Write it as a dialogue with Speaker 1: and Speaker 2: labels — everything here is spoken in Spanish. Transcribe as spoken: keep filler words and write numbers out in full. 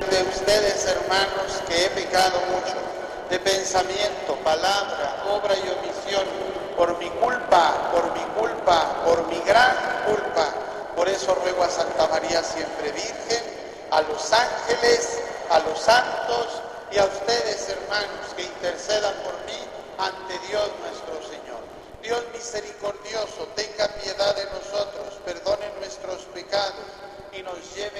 Speaker 1: De ustedes, hermanos, que he pecado mucho, de pensamiento, palabra, obra y omisión, por mi culpa, por mi culpa, por mi gran culpa. Por eso ruego a Santa María siempre Virgen, a los ángeles, a los santos y a ustedes, hermanos, que intercedan por mí ante Dios nuestro Señor. Dios misericordioso, tenga piedad de nosotros, perdone nuestros pecados y nos lleve